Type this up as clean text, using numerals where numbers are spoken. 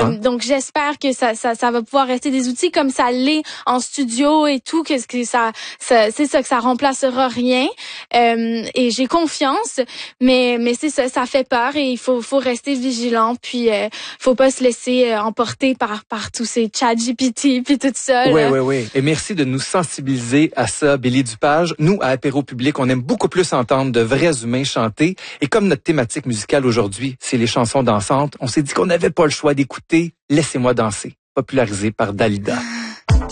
Donc j'espère que ça va pouvoir rester des outils comme ça l'est en studio et tout, que ça c'est ça, que ça remplacera rien. Et j'ai confiance, mais c'est ça fait peur et il faut rester vigilant, puis faut pas se laisser emporter par tous ces ChatGPT puis tout ça. Oui. Et merci de nous sensibiliser à ça, Bélie Dupage. Nous, à Apéro Public, on aime beaucoup plus entendre de vrais humains chanter. Et comme notre thématique musicale aujourd'hui, c'est les chansons dansantes, on s'est dit qu'on n'avait pas le choix d'écouter Laissez-moi danser, popularisé par Dalida.